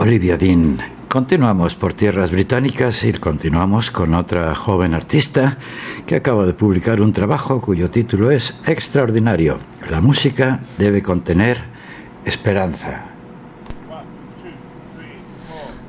Olivia Dean. Continuamos por tierras británicas y continuamos con otra joven artista que acaba de publicar un trabajo cuyo título es extraordinario. La música debe contener esperanza.